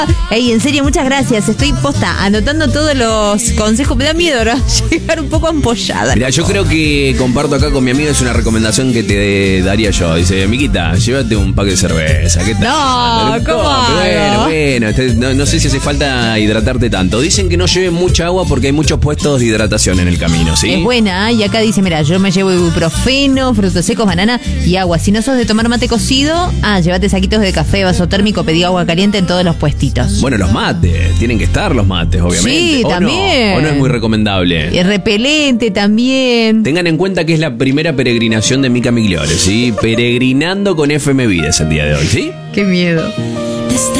Ey, en serio, muchas gracias. Estoy anotando todos los consejos. Me da miedo, ¿no? Llegar un poco ampollada. Mira, yo creo que comparto acá con mi amigo, es una recomendación que te daría yo. Dice, Miquita, llévate un pack de cerveza. ¿Qué tal? No, ¿cómo hago? Bueno, no sé si hace falta hidratarte tanto. Dicen que no lleve mucha agua porque hay muchos puestos de hidratación en el camino, ¿sí? Es buena, y acá dice, mira, yo me llevo ibuprofeno, frutos secos, banana y agua. Si no sos de tomar mate cocido, llévate saquitos de café, vaso térmico, pedí agua caliente en todos los puestitos. Bueno, los mates, tienen que estar los mates, obviamente. Sí, también. ¿O no es muy recomendable? Y repelente también. Tengan en cuenta que es la primera peregrinación de Mica Migliore, ¿sí? Peregrinando con FM Vides el día de hoy, ¿sí? Qué miedo.